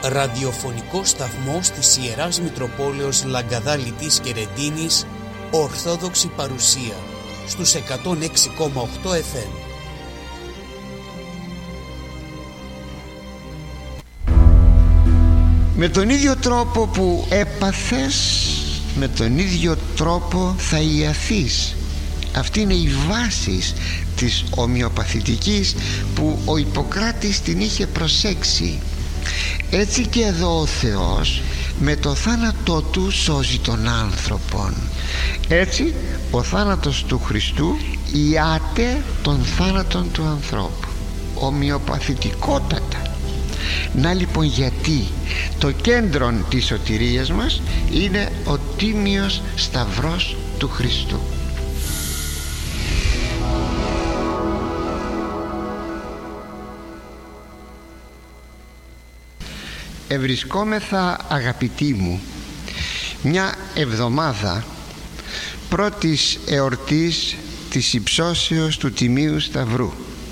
ραδιοφωνικό σταθμός της Ιεράς Μητροπόλεως Λαγκαδάλητης και Ρεντίνης, Ορθόδοξη παρουσία στους 106,8 FM. Με τον ίδιο τρόπο που έπαθες, με τον ίδιο τρόπο θα ιαθείς. Αυτή είναι η βάση της ομοιοπαθητικής που ο Ιπποκράτης την είχε προσέξει. Έτσι και εδώ ο Θεός με το θάνατό του σώζει τον άνθρωπον. Έτσι ο θάνατος του Χριστού ιάται τον θάνατον του ανθρώπου ομοιοπαθητικότατα. Να λοιπόν γιατί το κέντρο της σωτηρίας μας είναι ο τίμιος σταυρός του Χριστού. Ευρισκόμεθα, αγαπητοί μου, μια εβδομάδα πρώτης εορτής της υψώσεως του Τιμίου Σταυρού.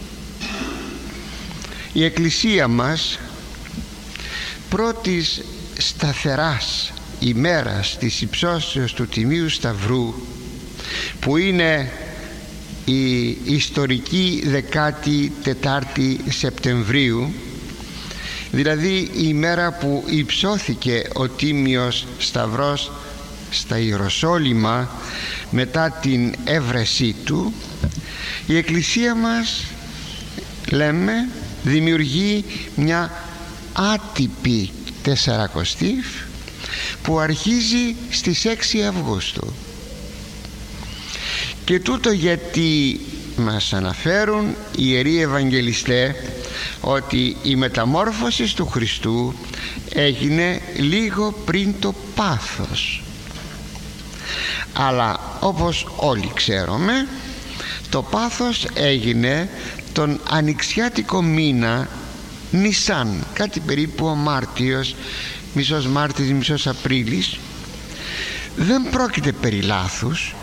Η Εκκλησία μας πρώτης σταθεράς ημέρας της υψώσεως του Τιμίου Σταυρού, που είναι η ιστορική 14η Σεπτεμβρίου, δηλαδή η ημέρα που υψώθηκε ο Τίμιος Σταυρός στα Ιεροσόλυμα μετά την έβρεσή του, η Εκκλησία μας, λέμε, δημιουργεί μια άτυπη Τεσσαρακοστή που αρχίζει στις 6 Αυγούστου. Και τούτο γιατί μας αναφέρουν οι Ιεροί Ευαγγελιστές ότι η μεταμόρφωση του Χριστού έγινε λίγο πριν το πάθος. Αλλά όπως όλοι ξέρουμε, το πάθος έγινε τον ανοιξιάτικο μήνα Νισάν, κάτι περίπου ο Μάρτιος, μισός Μάρτης, μισός Απρίλης. Δεν πρόκειται περί λάθους,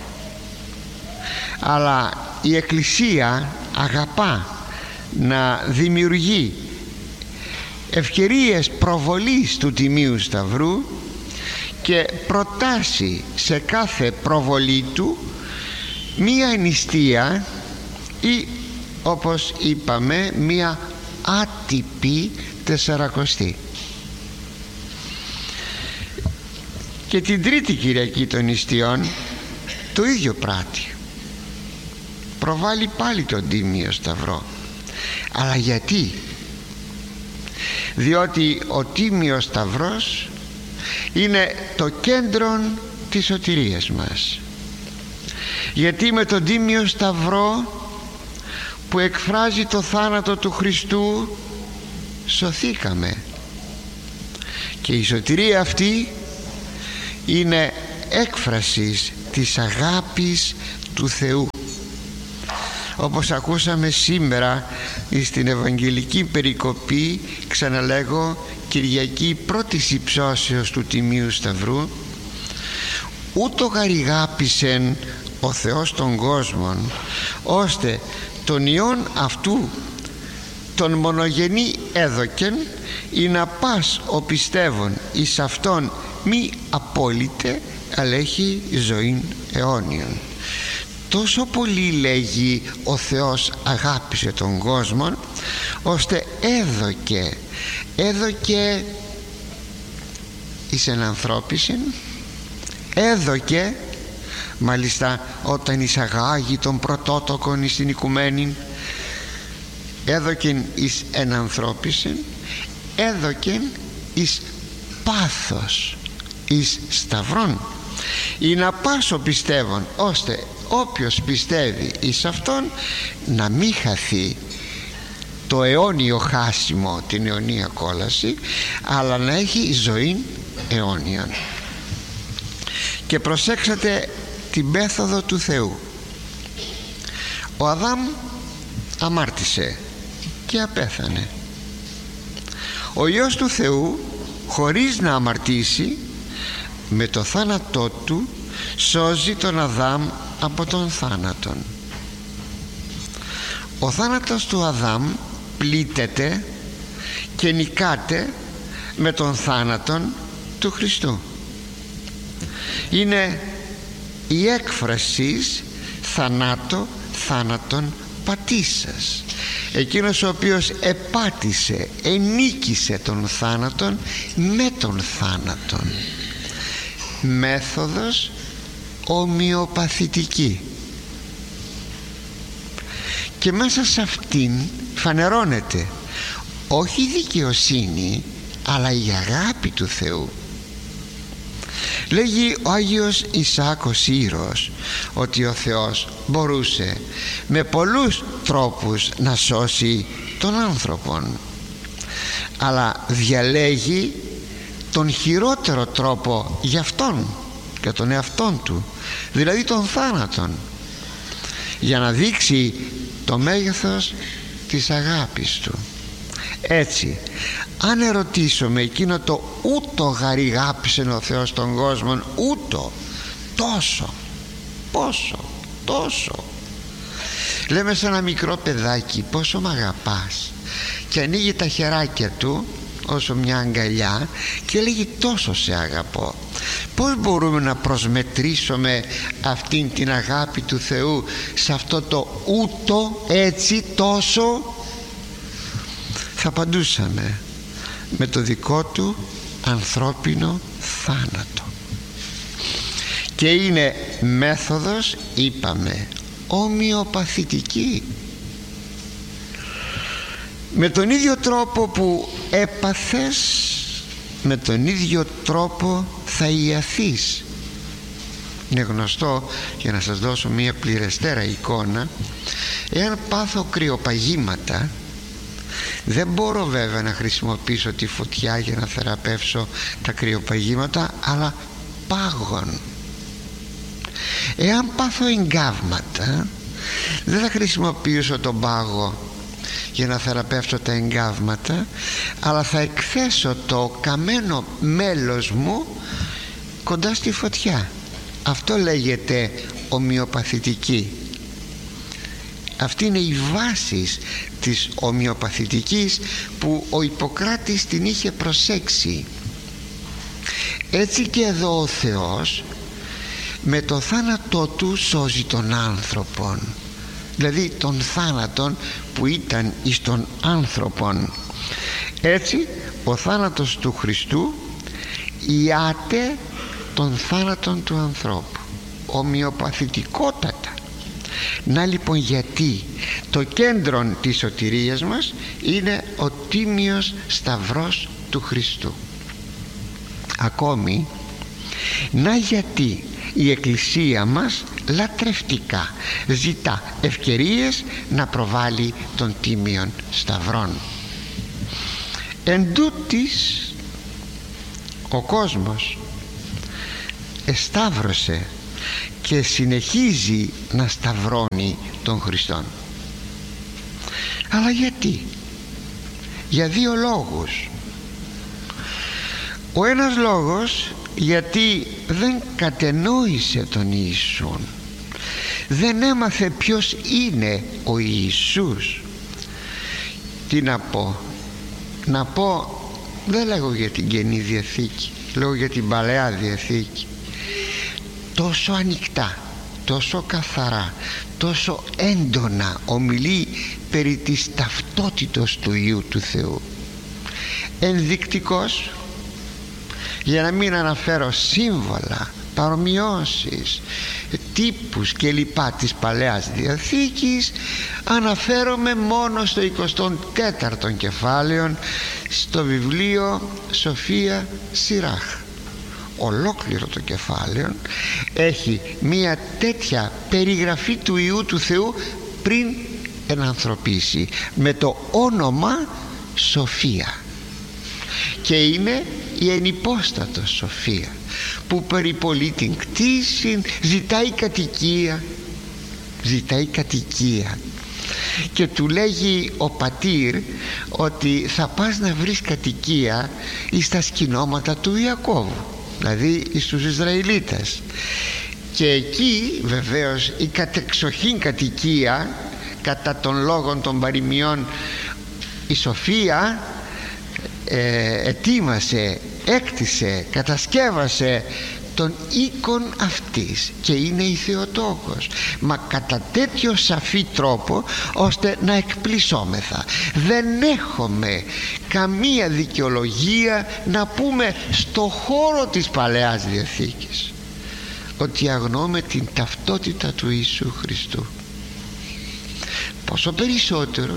αλλά η Εκκλησία αγαπά να δημιουργεί ευκαιρίες προβολής του Τιμίου Σταυρού και προτάσει σε κάθε προβολή του μία νηστεία ή, όπως είπαμε, μία άτυπη Τεσσαρακοστή. Και την Τρίτη Κυριακή των Νηστείων το ίδιο πράττει, προβάλλει πάλι τον Τίμιο Σταυρό. Αλλά γιατί? Διότι ο Τίμιος Σταυρός είναι το κέντρο της σωτηρίας μας. Γιατί με τον Τίμιο Σταυρό που εκφράζει το θάνατο του Χριστού σωθήκαμε. Και η σωτηρία αυτή είναι έκφραση της αγάπης του Θεού. Όπως ακούσαμε σήμερα στην Ευαγγελική περικοπή, ξαναλέγω, Κυριακή πρώτης υψώσεως του Τιμίου Σταυρού, ούτω γαρηγάπησεν ο Θεός των κόσμων, ώστε τον Υιόν αυτού τον μονογενή έδωκεν, ή να πας ο πιστεύων εις αυτόν μη απόλυτε, αλλά έχει ζωήν αιώνιον. Τόσο πολύ, λέγει, ο Θεός αγάπησε τον κόσμο, ώστε έδωκε εις ενανθρώπισιν, έδωκε μάλιστα όταν εισαγάγει τον πρωτότοκον εις την οικουμένη, έδωκεν εις ενανθρώπισιν, έδωκεν εις πάθος, εις σταυρόν, ή να πάσω πιστεύων, ώστε όποιος πιστεύει εις αυτόν να μην χαθεί το αιώνιο χάσιμο, την αιωνία κόλαση, αλλά να έχει ζωή αιώνιον. Και προσέξατε την μέθοδο του Θεού. Ο Αδάμ αμάρτησε και απέθανε. Ο Υιός του Θεού, χωρίς να αμαρτήσει, με το θάνατό του σώζει τον Αδάμ από τον θάνατον. Ο θάνατος του Αδάμ πλήττεται και νικάται με τον θάνατον του Χριστού. Είναι η έκφραση θάνατον πατήσας. Εκείνος ο οποίος επάτησε, ενίκησε τον θάνατον με τον θάνατον. Μέθοδος ομοιοπαθητική. Και μέσα σε αυτήν φανερώνεται όχι η δικαιοσύνη, αλλά η αγάπη του Θεού. Λέγει ο Άγιος Ισαάκ ο Σύρος ότι ο Θεός μπορούσε με πολλούς τρόπους να σώσει τον άνθρωπον, αλλά διαλέγει τον χειρότερο τρόπο για αυτόν και τον εαυτόν του, δηλαδή τον θάνατον, για να δείξει το μέγεθος της αγάπης του. Έτσι, αν ερωτήσουμε εκείνο το ούτω γαριγάπησε ο Θεός τον κόσμο, ούτω, τόσο, πόσο, τόσο. Λέμε σε ένα μικρό παιδάκι πόσο μ' αγαπάς, και ανοίγει τα χεράκια του όσο μια αγκαλιά και λέγει τόσο σε αγαπώ. Πώς μπορούμε να προσμετρήσουμε αυτήν την αγάπη του Θεού σε αυτό το ούτω, έτσι, τόσο? Θα απαντούσαμε με το δικό του ανθρώπινο θάνατο. Και είναι μέθοδος, είπαμε, ομοιοπαθητική. Με τον ίδιο τρόπο που έπαθες, με τον ίδιο τρόπο θα ιαθείς. Είναι γνωστό, για να σας δώσω μια πληρεστέρα εικόνα, εάν πάθω κρυοπαγήματα, δεν μπορώ βέβαια να χρησιμοποιήσω τη φωτιά για να θεραπεύσω τα κρυοπαγήματα, αλλά πάγων. Εάν πάθω εγκάβματα, δεν θα χρησιμοποιήσω τον πάγο για να θεραπεύσω τα εγκάβματα, αλλά θα εκθέσω το καμένο μέλος μου κοντά στη φωτιά. Αυτό λέγεται ομοιοπαθητική. Αυτή είναι η βάση της ομοιοπαθητικής που ο Ιπποκράτης την είχε προσέξει. Έτσι και εδώ ο Θεός με το θάνατό του σώζει τον άνθρωπον, δηλαδή τον θάνατον που ήταν εις τον άνθρωπον. Έτσι ο θάνατος του Χριστού ιάται τον θάνατον του ανθρώπου ομοιοπαθητικότατα. Να λοιπόν, γιατί το κέντρο της σωτηρίας μας είναι ο τίμιος σταυρός του Χριστού. Ακόμη, να γιατί η Εκκλησία μας λατρευτικά ζητά ευκαιρίες να προβάλλει τον τίμιον σταυρόν. Εν τούτοις, ο κόσμος εσταύρωσε και συνεχίζει να σταυρώνει τον Χριστόν. Αλλά γιατί? Για δύο λόγους. Ο ένας λόγος, γιατί δεν κατενόησε τον Ιησούν, δεν έμαθε ποιος είναι ο Ιησούς. Τι να πω? Να πω, δεν λέγω για την Καινή Διαθήκη, λέγω για την Παλαιά Διαθήκη. Τόσο ανοιχτά, τόσο καθαρά, τόσο έντονα ομιλεί περί της ταυτότητος του Υιού του Θεού. Ενδεικτικός, για να μην αναφέρω σύμβολα, παρομοιώσεις, τύπους και λοιπά της Παλαιάς Διαθήκης, αναφέρομαι μόνο στο 24ο κεφάλαιο στο βιβλίο Σοφία Σιράχ. Ολόκληρο το κεφάλαιο έχει μία τέτοια περιγραφή του Υιού του Θεού πριν ενανθρωπίσει, με το όνομα Σοφία, και είναι η ενυπόστατος Σοφία που περιπολεί την κτήση, ζητάει κατοικία και του λέγει ο πατήρ ότι θα πας να βρεις κατοικία εις τα σκηνώματα του Ιακώβου, δηλαδή στους Ισραηλίτες, και εκεί βεβαίως η κατεξοχήν κατοικία κατά των λόγων των παροιμιών, η Σοφία ετοίμασε, έκτισε, κατασκεύασε τον οίκον αυτής και είναι η Θεοτόκος, μα κατά τέτοιο σαφή τρόπο ώστε να εκπλησόμεθα. Δεν έχουμε καμία δικαιολογία να πούμε στο χώρο της Παλαιάς Διαθήκης ότι αγνοούμε την ταυτότητα του Ιησού Χριστού. Πόσο περισσότερο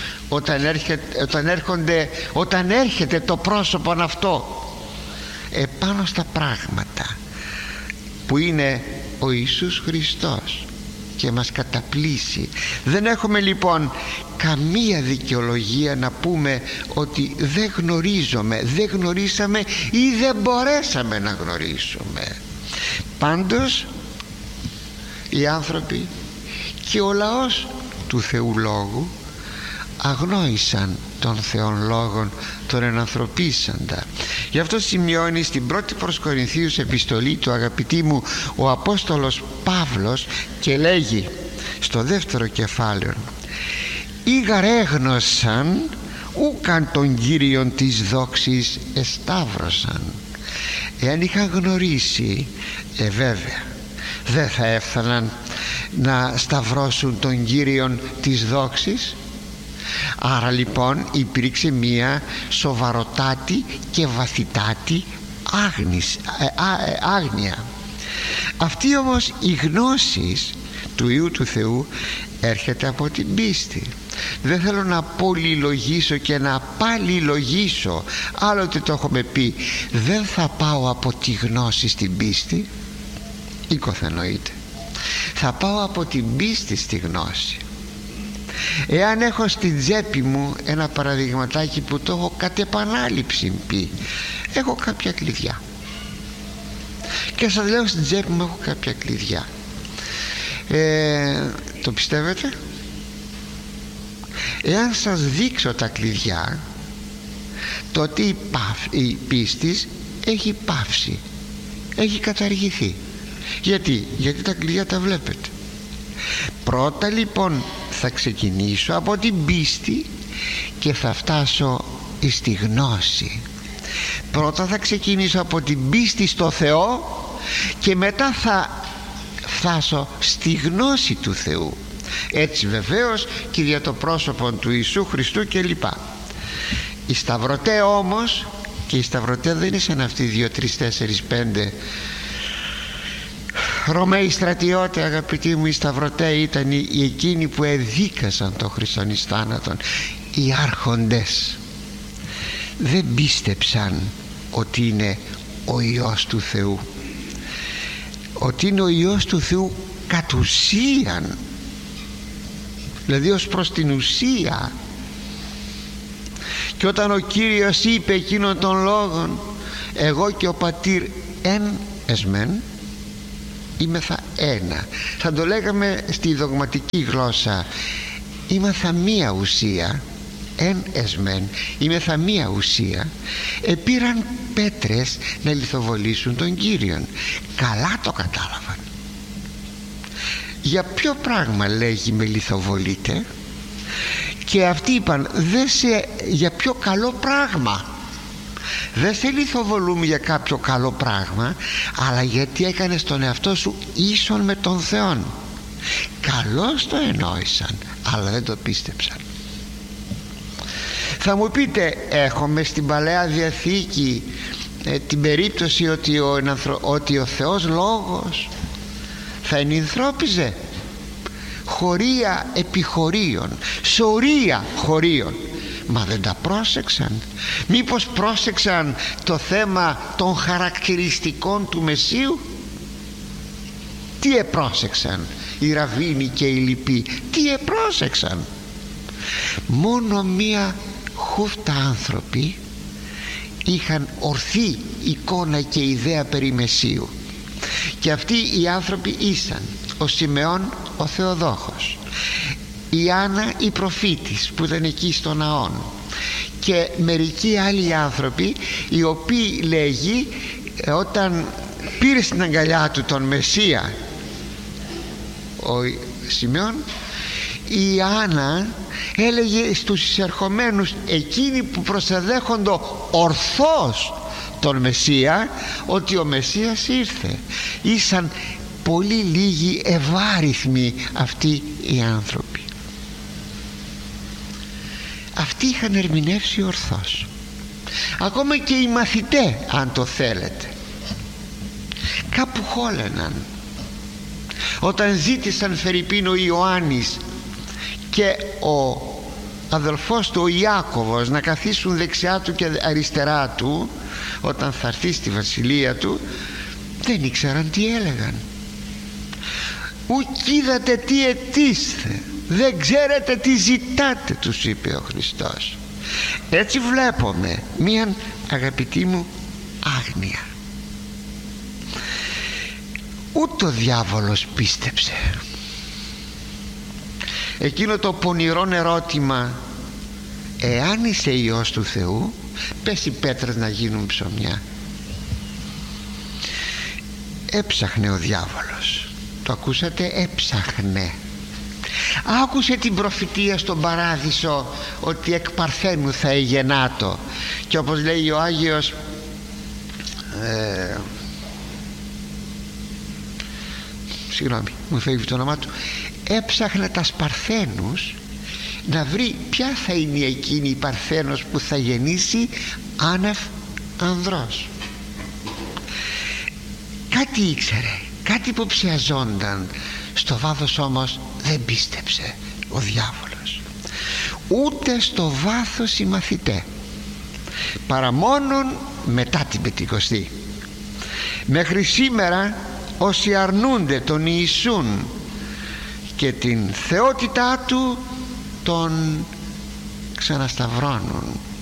όταν έρχεται το πρόσωπο αυτό επάνω στα πράγματα που είναι ο Ιησούς Χριστός και μας καταπλήσει. Δεν έχουμε λοιπόν καμία δικαιολογία να πούμε ότι δεν γνωρίσαμε ή δεν μπορέσαμε να γνωρίσουμε. Πάντως οι άνθρωποι και ο λαός του Θεού Λόγου αγνόησαν τον Θεόν Λόγον, τον ενανθρωπίσαντα. Γι' αυτό σημειώνει στην 1η προς Κορινθίους επιστολή του, αγαπητοί μου, ο Απόστολος Παύλος και λέγει στο 2ο κεφάλαιο: «Ήγαρ έγνωσαν ούκαν τον Κύριον της δόξης εσταύρωσαν». Εάν είχαν γνωρίσει, βέβαια δεν θα έφταναν να σταυρώσουν τον Κύριον της δόξης. Άρα λοιπόν υπήρξε μία σοβαροτάτη και βαθυτάτη άγνοια. Αυτή όμως η γνώση του Υιού του Θεού έρχεται από την πίστη. Δεν θέλω να πολυλογήσω και να παλιλογήσω, άλλοτε το έχουμε πει. Δεν θα πάω από τη γνώση στην πίστη, οικοθενοείται. Θα πάω από την πίστη στη γνώση. Εάν έχω στην τσέπη μου ένα παραδειγματάκι που το έχω κατ' επανάληψη πει, έχω κάποια κλειδιά και σας λέω στην τσέπη μου έχω κάποια κλειδιά, το πιστεύετε? Εάν σας δείξω τα κλειδιά, τότε η πίστη έχει πάυσει, έχει καταργηθεί. Γιατί τα κλειδιά τα βλέπετε. Πρώτα λοιπόν θα ξεκινήσω από την πίστη και θα φτάσω στη γνώση. Πρώτα θα ξεκινήσω από την πίστη στο Θεό και μετά θα φτάσω στη γνώση του Θεού. Έτσι βεβαίως και για το πρόσωπο του Ιησού Χριστού κλπ. Οι σταυρωτέ όμως, και οι σταυρωτέ δεν ήσαν αυτοί 2, 3, 4, 5 Ρωμαίοι στρατιώτες, αγαπητοί μου. Οι σταυρωτέ ήταν εκείνοι που εδίκασαν τον Χριστόν εις θάνατον. Οι άρχοντες δεν πίστεψαν ότι είναι ο Υιός του Θεού, ότι είναι ο Υιός του Θεού κατ' ουσίαν, δηλαδή ως προς την ουσία. Και όταν ο Κύριος είπε εκείνον των λόγων, εγώ και ο Πατήρ εν εσμεν, είμεθα ένα, θα το λέγαμε στη δογματική γλώσσα, είμεθα μία ουσία, εν εσμεν, είμεθα μία ουσία. Επήραν πέτρες να λιθοβολήσουν τον Κύριον. Καλά το κατάλαβαν. Για ποιο πράγμα λέγει με λιθοβολείτε? Και αυτοί είπαν για ποιο καλό πράγμα. Δεν σε λιθοβολούμε για κάποιο καλό πράγμα, αλλά γιατί έκανες τον εαυτό σου ίσον με τον Θεόν. Καλώς το εννοήσαν, αλλά δεν το πίστεψαν. Θα μου πείτε, έχουμε στην Παλαιά Διαθήκη την περίπτωση ότι ο Θεός Λόγος θα ενυνθρώπιζε χωρία επί χωρίων, σωρία χωρίων? Μα δεν τα πρόσεξαν. Μήπως πρόσεξαν το θέμα των χαρακτηριστικών του Μεσσίου? Τι επρόσεξαν οι ραβίνοι και οι λοιποί? Τι επρόσεξαν? Μόνο μία χούφτα άνθρωποι είχαν ορθή εικόνα και ιδέα περί Μεσσίου, και αυτοί οι άνθρωποι ήσαν ο Σιμεών ο Θεοδόχος, η Άννα η προφήτης που ήταν εκεί στο ναόν, και μερικοί άλλοι άνθρωποι, οι οποίοι λέγει όταν πήρε στην αγκαλιά του τον Μεσσία ο Σιμεών, η Άννα έλεγε στους εισερχομένους, εκείνοι που προσεδέχοντο ορθώς τον Μεσσία, ότι ο Μεσσίας ήρθε. Ήσαν πολύ λίγοι, ευάριθμοι αυτοί οι άνθρωποι. Αυτοί είχαν ερμηνεύσει ορθώς. Ακόμα και οι μαθητές, αν το θέλετε, κάπου χόλαιναν όταν ζήτησαν φερειπίν ο Ιωάννης και ο αδελφός του ο Ιάκωβος να καθίσουν δεξιά του και αριστερά του όταν θα έρθει στη βασιλεία του. Δεν ήξεραν τι έλεγαν. «Ουκ είδατε τι αιτήστε, δεν ξέρετε τι ζητάτε», τους είπε ο Χριστός. Έτσι βλέπουμε μίαν, αγαπητοί μου, άγνοια. Ούτε ο διάβολος πίστεψε. Εκείνο το πονηρό ερώτημα, εάν είσαι Υιός του Θεού, πες οι πέτρες να γίνουν ψωμιά. Έψαχνε ο διάβολος. Το ακούσατε? Έψαχνε. Άκουσε την προφητεία στον παράδεισο ότι εκ παρθένου θα εγεννάτο, και όπως λέει ο Άγιος συγγνώμη, μου φεύγει το όνομά του, έψαχνε τα Παρθένους να βρει ποια θα είναι εκείνη η Παρθένος που θα γεννήσει άνευ ανδρός. Κάτι ήξερε, κάτι υποψιαζόνταν. Στο βάθος όμως δεν πίστεψε ο διάβολος, ούτε στο βάθος οι μαθητές, παρά μόνον μετά την Πεντηκοστή. Μέχρι σήμερα όσοι αρνούνται τον Ιησούν και την θεότητά του, τον ξανασταυρώνουν.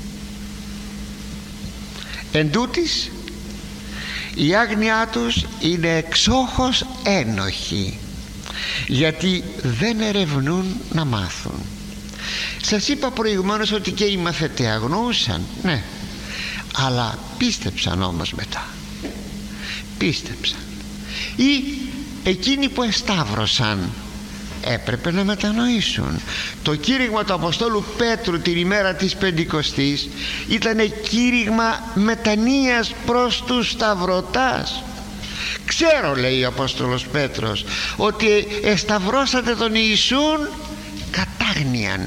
Εν τούτοις, η άγνοιά τους είναι εξόχως ένοχη, γιατί δεν ερευνούν να μάθουν. Σας είπα προηγουμένως ότι και οι μαθητές αγνοούσαν, ναι, αλλά πίστεψαν όμως μετά. Πίστεψαν. Ή εκείνοι που εσταύρωσαν έπρεπε να μετανοήσουν. Το κήρυγμα του Αποστόλου Πέτρου την ημέρα της Πεντηκοστής ήταν κήρυγμα μετανοίας προς τους σταυρωτάς. Ξέρω, λέει ο Απόστολος Πέτρος, ότι εσταυρώσατε τον Ιησούν κατάγνιαν,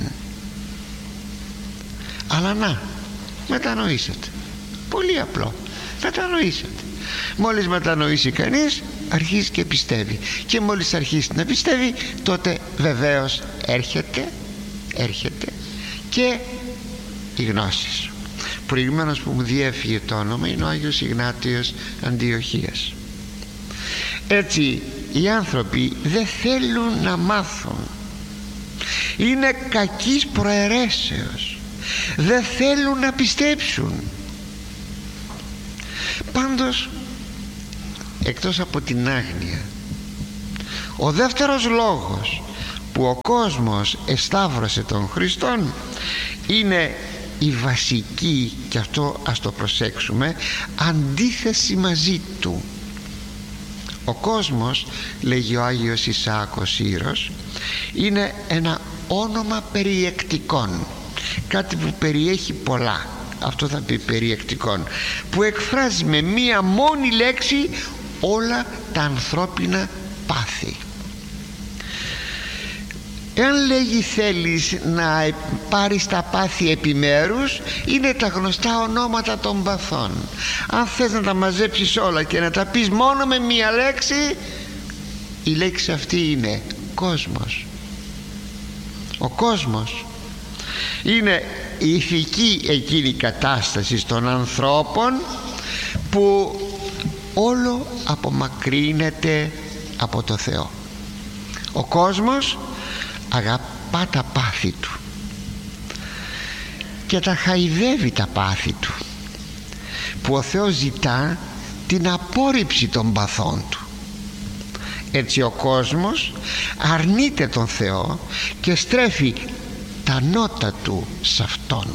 αλλά να, μετανοήσατε. Πολύ απλό, μετανοήσατε. Μόλις μετανοήσει κανείς, αρχίζει και πιστεύει, και μόλις αρχίσει να πιστεύει, τότε βεβαίως έρχεται και η γνώση. Προηγουμένως που μου διέφυγε το όνομα είναι ο Άγιος Ιγνάτιος Αντιοχίας. Έτσι οι άνθρωποι δεν θέλουν να μάθουν, είναι κακής προαιρέσεως, δεν θέλουν να πιστέψουν. Πάντως, εκτός από την άγνοια, ο δεύτερος λόγος που ο κόσμος εσταύρωσε τον Χριστόν είναι η βασική, και αυτό ας το προσέξουμε, αντίθεση μαζί του. Ο κόσμος, λέγει ο Άγιος Ισαάκος Σύρος, είναι ένα όνομα περιεκτικών, κάτι που περιέχει πολλά. Αυτό θα πει περιεκτικών, που εκφράζει με μία μόνη λέξη όλα τα ανθρώπινα πάθη. Εάν λέγει θέλεις να πάρεις τα πάθη επιμέρους, είναι τα γνωστά ονόματα των παθών. Αν θες να τα μαζέψεις όλα και να τα πεις μόνο με μία λέξη, η λέξη αυτή είναι κόσμος. Ο κόσμος είναι η ηθική εκείνη κατάσταση των ανθρώπων που όλο απομακρύνεται από το Θεό. Ο κόσμος αγαπά τα πάθη του και τα χαϊδεύει τα πάθη του, που ο Θεός ζητά την απόρριψη των παθών του. Έτσι ο κόσμος αρνείται τον Θεό και στρέφει τα νότα του σε Αυτόν.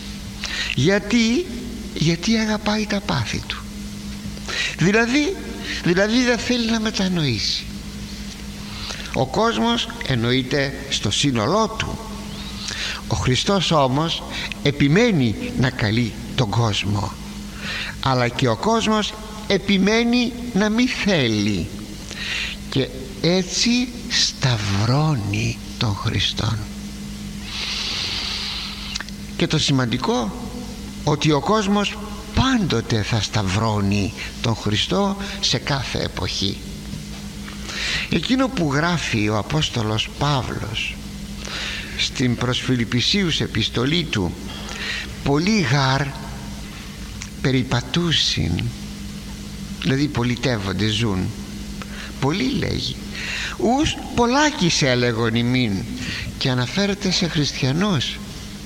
Γιατί αγαπάει τα πάθη του. Δηλαδή δεν θέλει να μετανοήσει. Ο κόσμος εννοείται στο σύνολό του. Ο Χριστός όμως επιμένει να καλεί τον κόσμο, αλλά και ο κόσμος επιμένει να μην θέλει, και έτσι σταυρώνει τον Χριστόν. Και το σημαντικό, ότι ο κόσμος πάντοτε θα σταυρώνει τον Χριστό σε κάθε εποχή. Εκείνο που γράφει ο Απόστολος Παύλος στην προς Φιλιππισίους επιστολή του, πολύ γάρ περιπατούσιν, δηλαδή πολιτεύονται, ζουν, πολύ λέγει, ους πολλάκις έλεγον ημίν, και αναφέρεται σε χριστιανούς.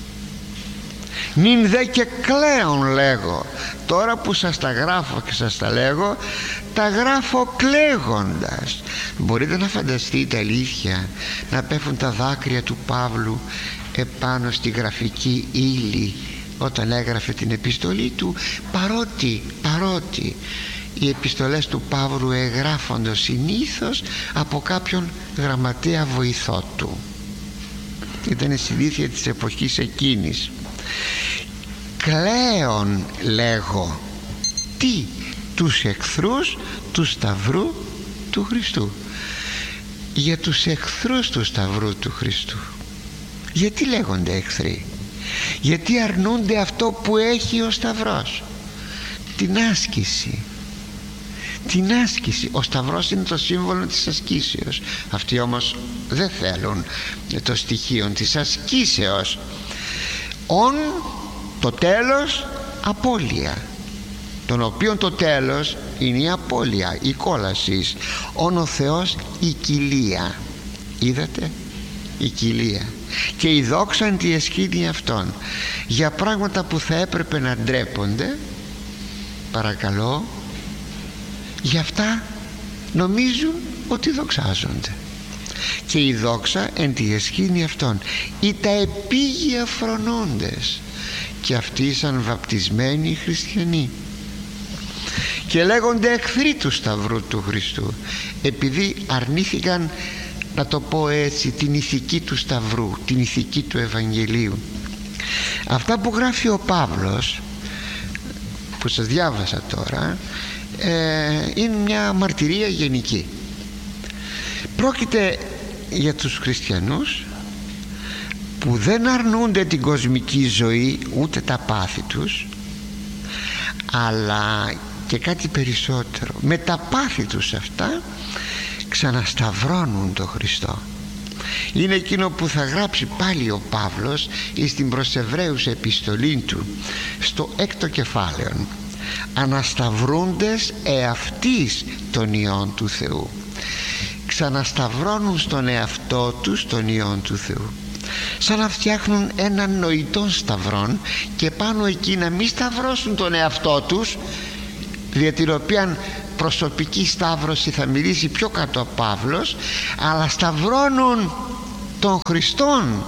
Νυν δε και κλαίον λέγω. Τώρα που σας τα γράφω και σας τα λέγω, τα γράφω κλαίγοντας. Μπορείτε να φανταστείτε, αλήθεια, να πέφτουν τα δάκρυα του Παύλου επάνω στη γραφική ύλη όταν έγραφε την επιστολή του, παρότι οι επιστολές του Παύλου εγγράφονται συνήθως από κάποιον γραμματέα βοηθό του. Ήταν η συνήθεια της εποχής εκείνης. Κλαίον λέγω, τι? Τους εχθρούς του Σταυρού του Χριστού. Για τους εχθρούς του Σταυρού του Χριστού. Γιατί λέγονται εχθροί? Γιατί αρνούνται αυτό που έχει ο Σταυρός, την άσκηση. Την άσκηση. Ο Σταυρός είναι το σύμβολο της ασκήσεως. Αυτοί όμως δεν θέλουν το στοιχείο της ασκήσεως. «Ον» το τέλος απώλεια, τον οποίον το τέλος είναι η απώλεια, η κόλαση. «Ον» ο Θεός η κοιλία. Είδατε, η κοιλία. Και η δόξα εν τη εσχήνη αυτών. Για πράγματα που θα έπρεπε να ντρέπονται, παρακαλώ, για αυτά νομίζουν ότι δοξάζονται. Και η δόξα εν τη εσχήνη αυτών, ή τα επίγεια φρονώντες, και αυτοί ήσαν βαπτισμένοι χριστιανοί. Και λέγονται εχθροί του Σταυρού του Χριστού, επειδή αρνήθηκαν, να το πω έτσι, την ηθική του Σταυρού, την ηθική του Ευαγγελίου. Αυτά που γράφει ο Παύλος, που σας διάβασα τώρα, είναι μια μαρτυρία γενική. Πρόκειται για τους χριστιανούς που δεν αρνούνται την κοσμική ζωή, ούτε τα πάθη τους, αλλά και κάτι περισσότερο, με τα πάθη τους αυτά ξανασταυρώνουν τον Χριστό. Είναι εκείνο που θα γράψει πάλι ο Παύλος στην προς Εβραίους επιστολή του, στο 6ο κεφάλαιο, ανασταυρούντες εαυτής των ιών του Θεού. Ξανασταυρώνουν στον εαυτό τους τον ιών του Θεού, σαν να φτιάχνουν έναν νοητό σταυρόν, και πάνω εκεί να μην σταυρώσουν τον εαυτό τους, για την οποία προσωπική σταύρωση θα μιλήσει πιο κάτω ο Παύλος, αλλά σταυρώνουν τον Χριστόν.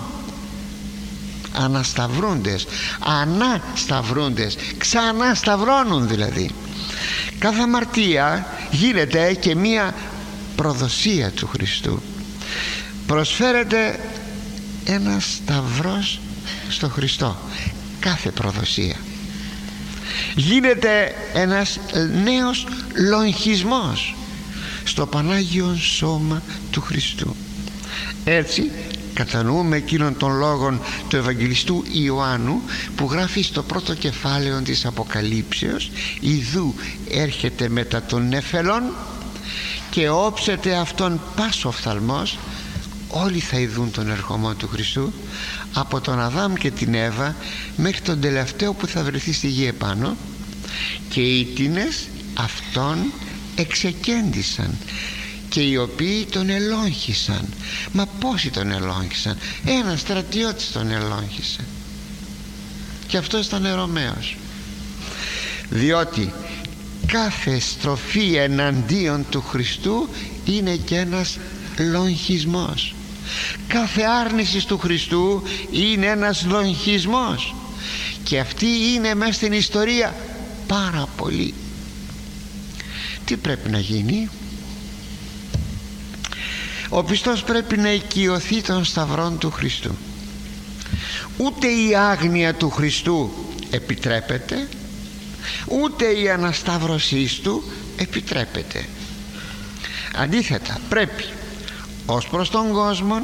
Ανασταυρούντες, ανασταυρούντες, ξανασταυρώνουν δηλαδή. Κάθε αμαρτία γίνεται και μία προδοσία του Χριστού. Προσφέρεται ένας σταυρός στο Χριστό, κάθε προδοσία. Γίνεται ένας νέος λογισμός στο Πανάγιον Σώμα του Χριστού. Έτσι κατανοούμε εκείνον των λόγων του Ευαγγελιστού Ιωάννου, που γράφει στο πρώτο κεφάλαιο της Αποκαλύψεως, «Ιδού έρχεται μετά των νεφελών και όψεται αυτόν πάσο οφθαλμός». Όλοι θα ειδούν τον ερχομό του Χριστού, από τον Αδάμ και την Εύα μέχρι τον τελευταίο που θα βρεθεί στη γη επάνω, και οι τίνες αυτόν εξεκέντησαν, και οι οποίοι τον ελόγχησαν. Μα πόσοι τον ελόγχησαν? Ένας στρατιώτης τον ελόγχησε, και αυτός ήταν Ρωμαίος. Διότι κάθε στροφή εναντίον του Χριστού είναι και ένας λογισμός. Κάθε άρνηση του Χριστού είναι ένας λογισμός, και αυτή είναι μέσα στην ιστορία πάρα πολύ. Τι πρέπει να γίνει? Ο πιστός πρέπει να οικειωθεί των σταυρών του Χριστού. Ούτε η άγνοια του Χριστού επιτρέπεται, ούτε η ανασταύρωσή του επιτρέπεται. Αντίθετα, πρέπει ως προς τον κόσμο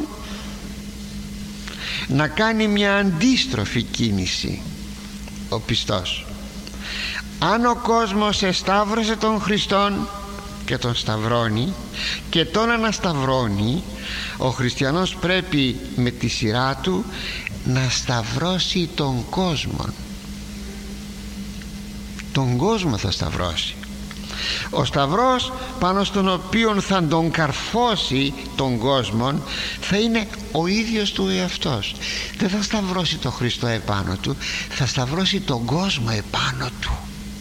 να κάνει μια αντίστροφη κίνηση ο πιστός. Αν ο κόσμος εσταύρωσε τον Χριστόν και τον σταυρώνει και τον ανασταυρώνει, ο χριστιανός πρέπει με τη σειρά του να σταυρώσει τον κόσμο. Τον κόσμο θα σταυρώσει. Ο σταυρός πάνω στον οποίο θα τον καρφώσει τον κόσμο θα είναι ο ίδιος του εαυτός. Δεν θα σταυρώσει τον Χριστό επάνω του, θα σταυρώσει τον κόσμο επάνω του.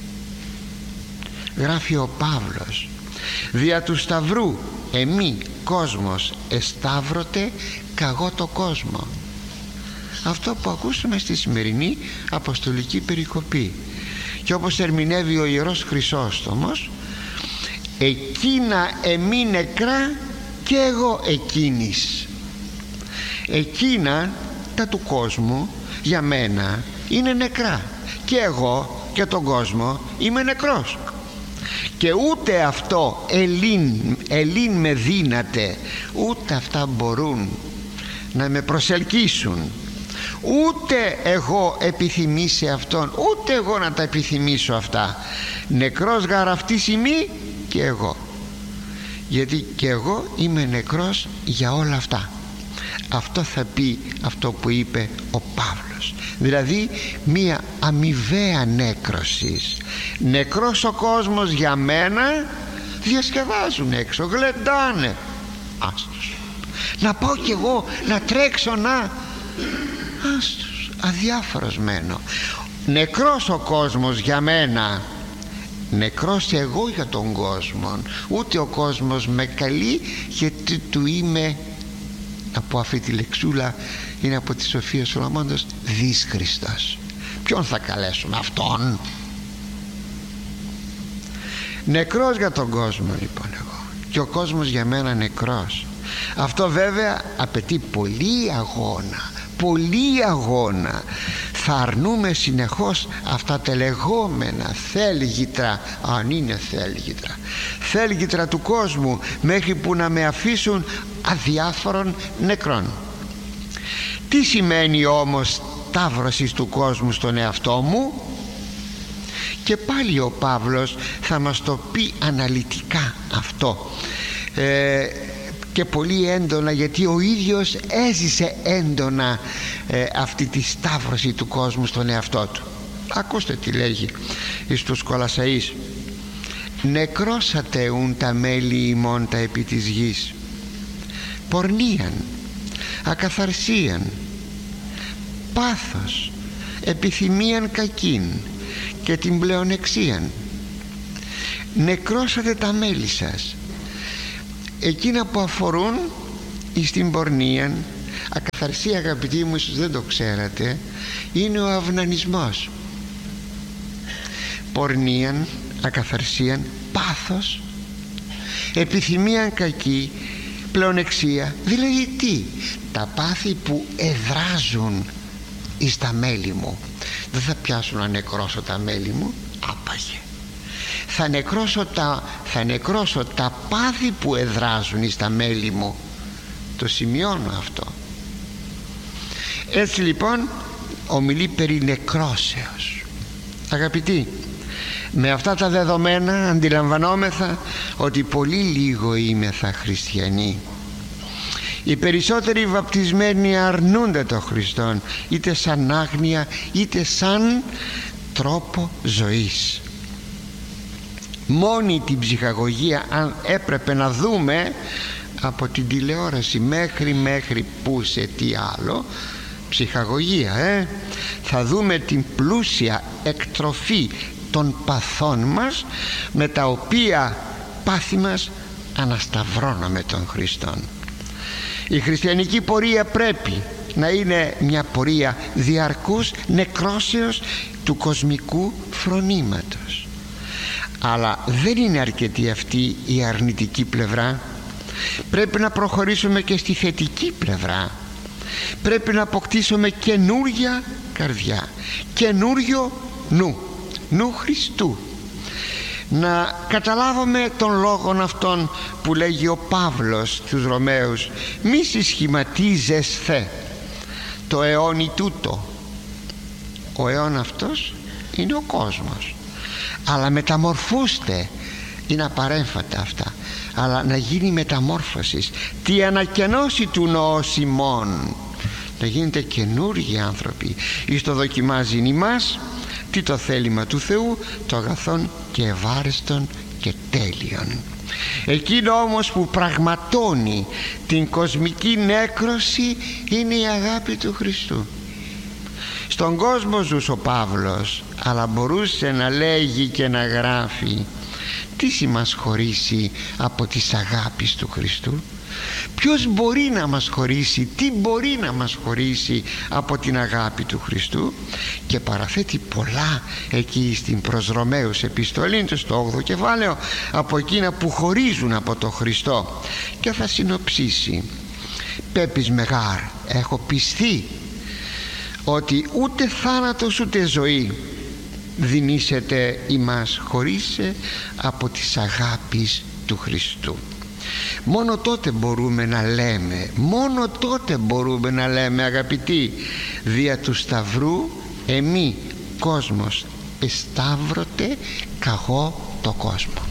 Γράφει ο Παύλος: δια του σταυρού εμεί κόσμος εσταύρωτε καγώ το κόσμο. Αυτό που ακούσαμε στη σημερινή αποστολική περικοπή. Και όπως ερμηνεύει ο Ιερός Χρυσόστομος, εκείνα εμεί νεκρά και εγώ εκείνης. Εκείνα τα του κόσμου για μένα είναι νεκρά και εγώ και τον κόσμο είμαι νεκρός. Και ούτε αυτό ελίν με δύναται, ούτε αυτά μπορούν να με προσελκύσουν, ούτε εγώ επιθυμήσει αυτόν, ούτε εγώ να τα επιθυμήσω αυτά. Νεκρός γαρ αυτής ημί και εγώ, γιατί και εγώ είμαι νεκρός για όλα αυτά. Αυτό θα πει αυτό που είπε ο Παύλος, δηλαδή μία αμοιβαία νέκρωση. Νεκρός ο κόσμος για μένα, διασκεδάζουν έξω, γλεντάνε, άστος. Να πάω κι εγώ να τρέξω, να άστος, αδιάφορος μένω. Νεκρός ο κόσμος για μένα, νεκρός εγώ για τον κόσμο. Ούτε ο κόσμος με καλεί, γιατί του είμαι, από αυτή τη λεξούλα είναι από τη Σοφία Σολομώντος, δύσχριστος. Ποιον θα καλέσουμε? Αυτόν. Νεκρός για τον κόσμο λοιπόν εγώ, και ο κόσμος για μένα νεκρός. Αυτό βέβαια απαιτεί πολύ αγώνα, πολύ αγώνα. Θα αρνούμε συνεχώς αυτά τα λεγόμενα θέλγητρα, αν είναι θέλγητρα, θέλγητρα του κόσμου, μέχρι που να με αφήσουν αδιάφορων νεκρών. Τι σημαίνει όμως ταύρωση του κόσμου στον εαυτό μου? Και πάλι ο Παύλος θα μας το πει αναλυτικά αυτό, και πολύ έντονα, γιατί ο ίδιος έζησε έντονα αυτή τη σταύρωση του κόσμου στον εαυτό του. Ακούστε τι λέγει εις τους Κολασσαείς: νεκρώσατε ουν τα μέλη ημών τα επί της γης, πορνίαν, ακαθαρσίαν, πάθος, επιθυμίαν κακήν και την πλεονεξίαν. Νεκρώσατε τα μέλη σας, εκείνα που αφορούν εις την πορνίαν. Ακαθαρσία, αγαπητοί μου, ίσως δεν το ξέρατε, είναι ο αυνανισμός. Πορνίαν, ακαθαρσίαν, πάθος, επιθυμίαν κακή, πλεονεξία. Δηλαδή τι? Τα πάθη που εδράζουν εις τα μέλη μου. Δεν θα πιάσουν να νεκρώσω τα μέλη μου, άπαγε. Θα νεκρώσω τα πάθη που εδράζουν εις τα μέλη μου. Το σημειώνω αυτό. Έτσι λοιπόν ομιλεί περί νεκρώσεως. Αγαπητοί, με αυτά τα δεδομένα αντιλαμβανόμεθα ότι πολύ λίγο είμεθα χριστιανοί. Οι περισσότεροι βαπτισμένοι αρνούνται τον Χριστόν, είτε σαν άγνοια είτε σαν τρόπο ζωής. Μόνη την ψυχαγωγία, αν έπρεπε να δούμε από την τηλεόραση μέχρι που σε τι άλλο, ψυχαγωγία, θα δούμε την πλούσια εκτροφή των παθών μας, με τα οποία πάθη μας ανασταυρώναμε τον Χριστόν. Η χριστιανική πορεία πρέπει να είναι μια πορεία διαρκούς νεκρώσεως του κοσμικού φρονήματος. Αλλά δεν είναι αρκετή αυτή η αρνητική πλευρά. Πρέπει να προχωρήσουμε και στη θετική πλευρά. Πρέπει να αποκτήσουμε καινούρια καρδιά, καινούριο νου Χριστού. Να καταλάβουμε τον λόγον αυτόν που λέγει ο Παύλος στους Ρωμαίους: μη συσχηματίζεσθε το αιώνι τούτο. Ο αιών αυτός είναι ο κόσμος, αλλά μεταμορφούστε. Είναι απαρέμφατα αυτά, αλλά να γίνει μεταμόρφωση, τι ανακαινώσει του νοός ημών, να γίνετε καινούργιοι άνθρωποι. Εις το δοκιμάζει ημάς τι το θέλημα του Θεού, το αγαθόν και ευάρεστον και τέλειον. Εκείνο όμως που πραγματώνει την κοσμική νέκρωση είναι η αγάπη του Χριστού. Στον κόσμο ζούσε ο Παύλος, αλλά μπορούσε να λέγει και να γράφει: τι μας χωρίσει από τις αγάπης του Χριστού? Ποιος μπορεί να μας χωρίσει, τι μπορεί να μας χωρίσει από την αγάπη του Χριστού? Και παραθέτει πολλά εκεί στην προς Ρωμαίους επιστολή, στο 8ο κεφάλαιο, από εκείνα που χωρίζουν από τον Χριστό, και θα συνοψίσει: πέπεις μεγάρ, έχω πιστεί ότι ούτε θάνατος ούτε ζωή δυνήσεται ημάς χωρίσε από τις αγάπης του Χριστού. Μόνο τότε μπορούμε να λέμε, μόνο τότε μπορούμε να λέμε, αγαπητοί, δια του Σταυρού εμεί κόσμος εσταύρωτε καγώ το κόσμο.